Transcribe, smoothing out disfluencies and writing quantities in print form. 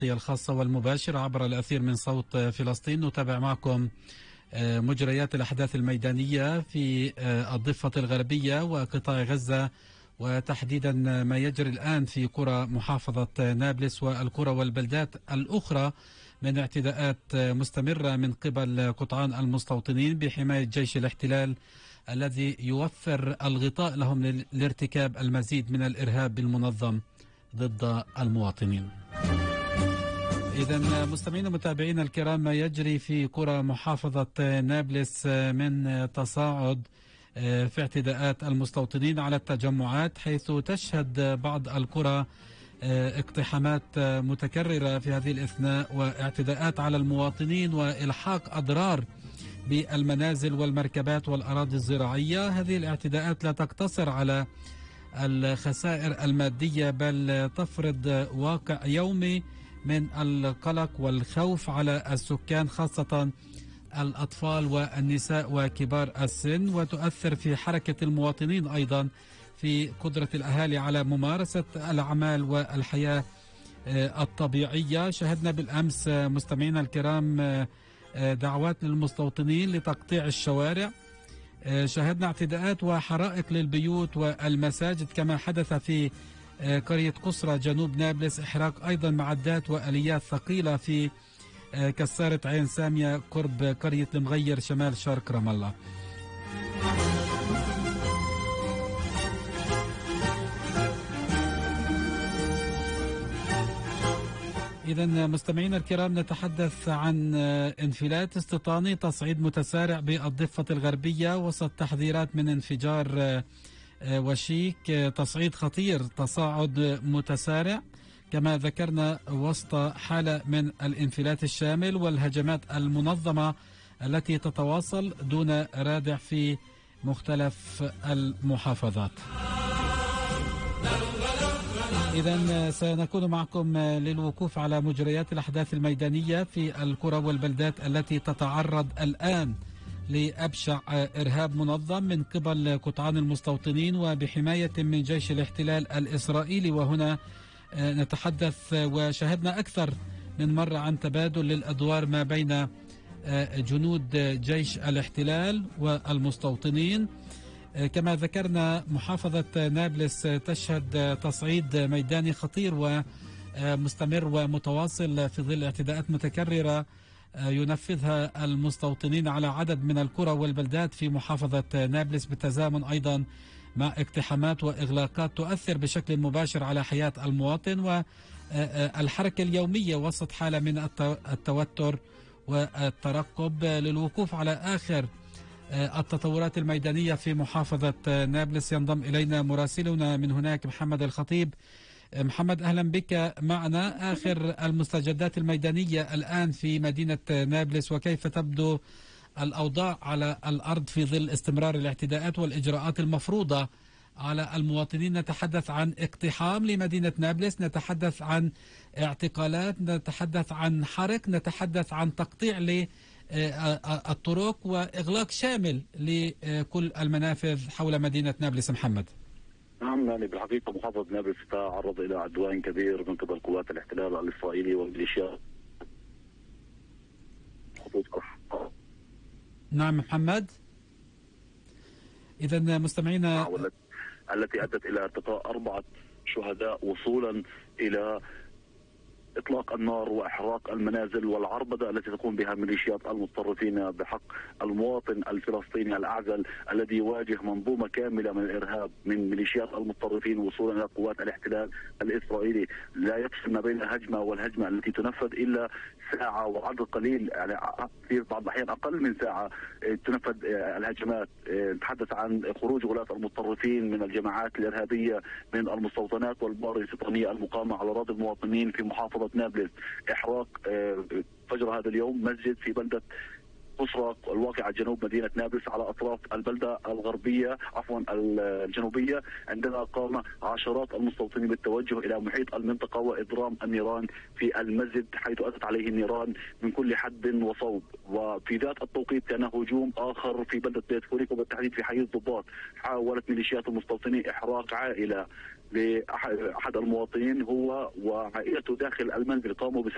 الخاصة والمباشرة عبر الأثير من صوت فلسطين. نتابع معكم مجريات الأحداث الميدانية في الضفة الغربية وقطاع غزة، وتحديدا ما يجري الآن في قرى محافظة نابلس والقرى والبلدات الأخرى من اعتداءات مستمرة من قبل قطعان المستوطنين بحماية جيش الاحتلال الذي يوفر الغطاء لهم لارتكاب المزيد من الإرهاب المنظم ضد المواطنين. إذا مستمعينا متابعينا الكرام، ما يجري في قرى محافظة نابلس من تصاعد في اعتداءات المستوطنين على التجمعات، حيث تشهد بعض القرى اقتحامات متكررة في هذه الأثناء واعتداءات على المواطنين وإلحاق أضرار بالمنازل والمركبات والأراضي الزراعية. هذه الاعتداءات لا تقتصر على الخسائر المادية، بل تفرض واقع يومي من القلق والخوف على السكان، خاصة الأطفال والنساء وكبار السن، وتؤثر في حركة المواطنين أيضا في قدرة الأهالي على ممارسة الأعمال والحياة الطبيعية. شهدنا بالأمس مستمعينا الكرام دعوات للمستوطنين لتقطيع الشوارع، شهدنا اعتداءات وحرائق للبيوت والمساجد، كما حدث في قرية قصرى جنوب نابلس، إحراق أيضا معدات وآليات ثقيلة في كسارة عين سامية قرب قرية المغير شمال شرق رام الله. إذا مستمعينا الكرام، نتحدث عن انفلات استيطاني تصعيد متسارع بالضفة الغربية وسط تحذيرات من انفجار وشيك، تصعيد خطير، تصاعد متسارع كما ذكرنا وسط حالة من الانفلات الشامل والهجمات المنظمة التي تتواصل دون رادع في مختلف المحافظات. إذن سنكون معكم للوقوف على مجريات الأحداث الميدانية في القرى والبلدات التي تتعرض الآن لأبشع إرهاب منظم من قبل قطعان المستوطنين وبحماية من جيش الاحتلال الإسرائيلي. وهنا نتحدث وشاهدنا أكثر من مرة عن تبادل للأدوار ما بين جنود جيش الاحتلال والمستوطنين. كما ذكرنا محافظة نابلس تشهد تصعيد ميداني خطير ومستمر ومتواصل في ظل اعتداءات متكررة ينفذها المستوطنين على عدد من القرى والبلدات في محافظة نابلس، بالتزامن أيضا مع اقتحامات وإغلاقات تؤثر بشكل مباشر على حياة المواطن والحركة اليومية وسط حالة من التوتر والترقب. للوقوف على آخر التطورات الميدانية في محافظة نابلس ينضم إلينا مراسلنا من هناك محمد الخطيب. محمد، أهلا بك معنا. آخر المستجدات الميدانية الآن في مدينة نابلس، وكيف تبدو الأوضاع على الأرض في ظل استمرار الاعتداءات والإجراءات المفروضة على المواطنين؟ نتحدث عن اقتحام لمدينة نابلس، نتحدث عن اعتقالات، نتحدث عن حرق، نتحدث عن تقطيع للطرق وإغلاق شامل لكل المنافذ حول مدينة نابلس. محمد. نعم، يعني بالحقيقة محافظة نابلس تعرض إلى عدوان كبير من قبل قوات الاحتلال الإسرائيلي والميليشيات. نعم محمد. إذا مستمعينا، التي أدت إلى ارتقاء 4 شهداء وصولا إلى إطلاق النار وإحراق المنازل والعربدة التي تقوم بها ميليشيات المتطرفين بحق المواطن الفلسطيني الأعزل الذي يواجه منظومة كاملة من الإرهاب من ميليشيات المتطرفين وصولا إلى قوات الاحتلال الإسرائيلي. لا يفصل ما بين الهجمة والهجمة التي تنفذ إلا ساعة وعدد قليل، يعني في بعض الأحيان أقل من ساعة تنفذ الهجمات. نتحدث عن خروج غلاة المتطرفين من الجماعات الإرهابية من المستوطنات والبؤر الاستيطانية المقامة على أراضي المواطنين في محافظة نابلس، إحراق فجر هذا اليوم مسجد في بلدة قصرى الواقعة جنوب مدينة نابلس على أطراف البلدة الغربية الجنوبية، عندما قام عشرات المستوطنين بالتوجه إلى محيط المنطقة وإضرام النيران في المسجد، حيث أتت عليه النيران من كل حد وصوب. وفي ذات التوقيت كان هجوم آخر في بلدة بيت فوريك وبالتحديد في حي الضباط. حاولت ميليشيات المستوطنين إحراق عائلة لأحد المواطنين هو وعائلته داخل المنزل، قاموا